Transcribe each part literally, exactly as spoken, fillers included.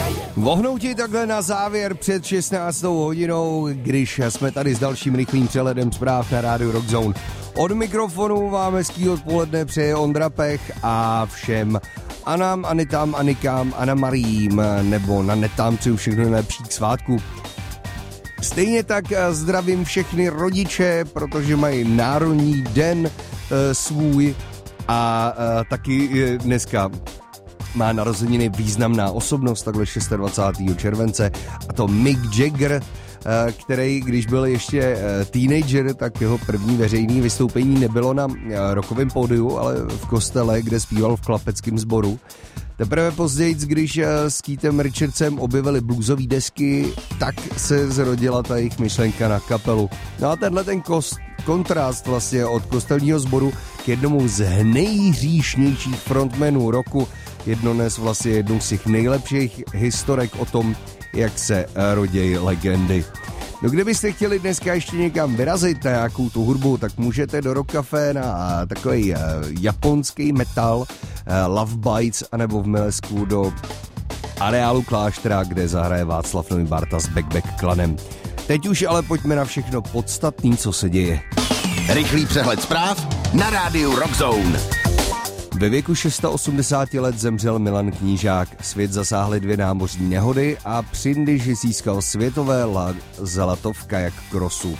Vohnouti takhle na závěr před šestnáctou hodinou, když jsme tady s dalším rychlým přehledem zpráv na rádiu Rock Zone. Od mikrofonu vám hezký odpoledne přeje Ondra Pech a všem Anám, Anitám, Anikám, Anna Marijím nebo Nanetám přeju všechno nejlepší k svátku. Stejně tak zdravím všechny rodiče, protože mají národní den e, svůj a e, taky e, dneska má narozeniny významná osobnost, takhle dvacátého šestého července, a to Mick Jagger, který, když byl ještě teenager, tak jeho první veřejné vystoupení nebylo na rockovém pódiu, ale v kostele, kde zpíval v klapeckém sboru. Teprve později, když s Keithem Richardsem objevili bluesové desky, tak se zrodila ta jejich myšlenka na kapelu. No a tenhle ten kost, kontrast vlastně od kostelního sboru k jednomu z nejhříšnějších frontmenů roku, jedno dnes vlastně jednou z těch nejlepších historek o tom, jak se rodějí legendy. No kdybyste chtěli dneska ještě někam vyrazit na nějakou tu hudbu, tak můžete do Rock Café na takový uh, japonský metal, uh, Love Bites, anebo v Milesku do areálu Kláštera, kde zahraje Václav Nový Barta s Backback klanem. Teď už ale pojďme na všechno podstatné, co se děje. Rychlý přehled zpráv na rádiu Rock Zone. Ve věku osmdesáti šesti let zemřel Milan Knížák. Svět zasáhly dvě námořní nehody a Přindyš získal světové la- zlato v kajak crossu.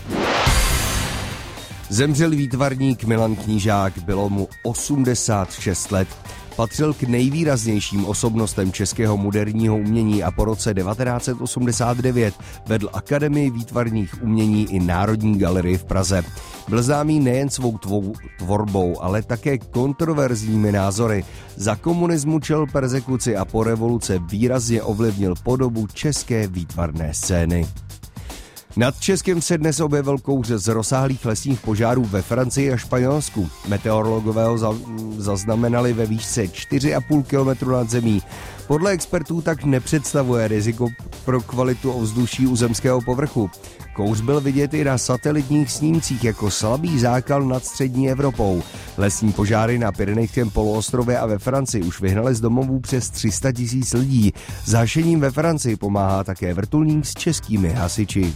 Zemřel výtvarník Milan Knížák, bylo mu osmdesát šest let. Patřil k nejvýraznějším osobnostem českého moderního umění a po roce devatenáct set osmdesát devět vedl Akademii výtvarných umění i Národní galerii v Praze. Byl známý nejen svou tvou, tvorbou, ale také kontroverzními názory. Za komunismu čelil perzekuci a po revoluce výrazně ovlivnil podobu české výtvarné scény. Nad Českem se dnes objevil kouř z rozsáhlých lesních požárů ve Francii a Španělsku. Meteorologové ho za, zaznamenali ve výšce čtyři a půl kilometru nad zemí. Podle expertů tak nepředstavuje riziko pro kvalitu ovzduší u zemského povrchu. Kouř byl vidět i na satelitních snímcích jako slabý zákal nad střední Evropou. Lesní požáry na Pyrenejském poloostrově a ve Francii už vyhnaly z domovů přes tři sta tisíc lidí. S hašením ve Francii pomáhá také vrtulník s českými hasiči.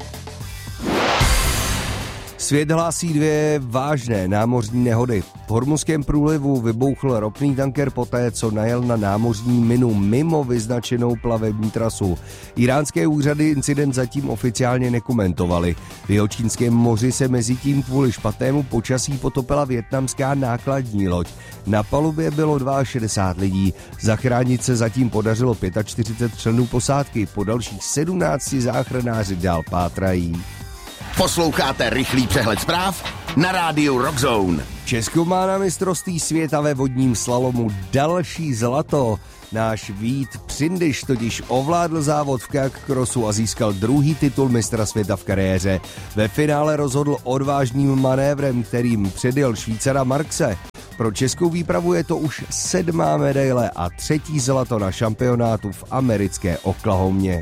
Svět hlásí dvě vážné námořní nehody. V Hormuzském průlivu vybouchl ropný tanker poté, co najel na námořní minu mimo vyznačenou plavební trasu. Iránské úřady incident zatím oficiálně nekomentovaly. V Jihočínském moři se mezitím kvůli špatnému počasí potopila vietnamská nákladní loď. Na palubě bylo šedesát dva lidí. Zachránit se zatím podařilo čtyřicet pět členů posádky. Po dalších sedmnácti záchranáři dál pátrají. Posloucháte rychlý přehled zpráv na rádiu Rock Zone. Česko má na mistrovství světa ve vodním slalomu další zlato. Náš Vít Přindyš totiž ovládl závod v kajak crossu a získal druhý titul mistra světa v kariéře. Ve finále rozhodl odvážným manévrem, kterým předjel Švýcara Markse. Pro českou výpravu je to už sedmá medaile a třetí zlato na šampionátu v americké Oklahomě.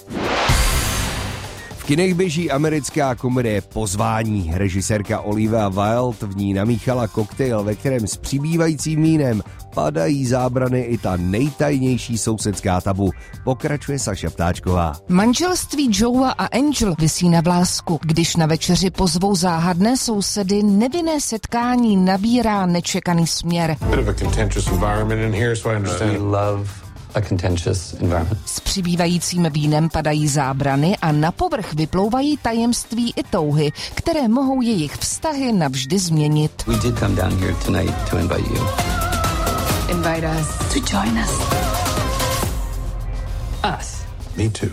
V kinech běží americká komedie Pozvání. Režisérka Olivia Wilde v ní namíchala koktejl, ve kterém s přibývajícím vínem padají zábrany i ta nejtajnější sousedská tabu. Pokračuje Saša Ptáčková. Manželství Joea a Angel visí na vlásku. Když na večeři pozvou záhadné sousedy, nevinné setkání nabírá nečekaný směr. S přibývajícím vínem padají zábrany a na povrch vyplouvají tajemství i touhy, které mohou jejich vztahy navždy změnit. We did come down here tonight to invite you. Invite us to join us. Us. Me too.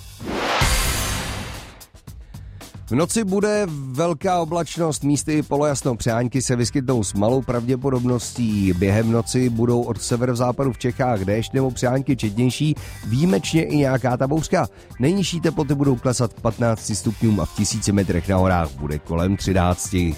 V noci bude velká oblačnost, místy polojasno, přeháňky se vyskytnou s malou pravděpodobností. Během noci budou od severozápadu v Čechách déšť nebo přeháňky četnější, výjimečně i nějaká ta bouřka. Nejnižší teploty budou klesat k patnácti stupňům a v tisíci metrech na horách bude kolem třinácti.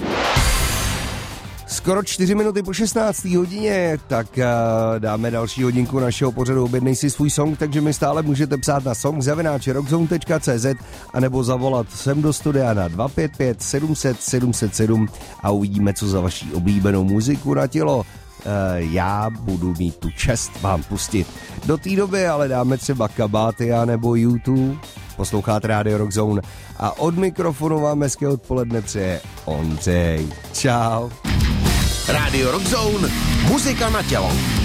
Skoro čtyři minuty po šestnácté hodině, tak uh, dáme další hodinku našeho pořadu Objednej si svůj song, takže mi stále můžete psát na song zavináč rockzone tečka cé zet anebo zavolat sem do studia na dva pět pět sedm set sedm set sedm a uvidíme, co za vaší oblíbenou muziku na tělo já budu mít tu čest vám pustit. Do té doby ale dáme třeba kabáty a nebo YouTube. Posloucháte Radio Rock Zone a od mikrofonu vám hezké odpoledne přeje Ondřej. Čau. Radio Rock Zone, muzika na tělo.